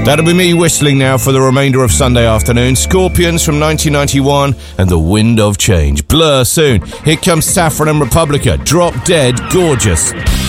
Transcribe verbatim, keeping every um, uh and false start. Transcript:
That'll be me whistling now for the remainder of Sunday afternoon. Scorpions from nineteen ninety-one and The Wind of Change. Blur soon. Here comes Saffron and Republica. Drop Dead Gorgeous.